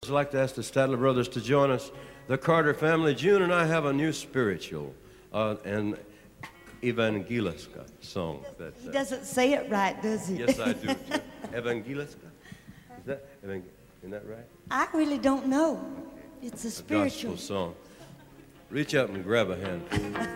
I'd like to ask the Statler brothers to join us. The Carter family, June and I have a new spiritual, an Evangeliska song. He doesn't say it right, does he? Yes, I do. Too. Evangeliska? Isn't that right? I really don't know. Okay. It's a spiritual gospel song. Reach up and grab a hand.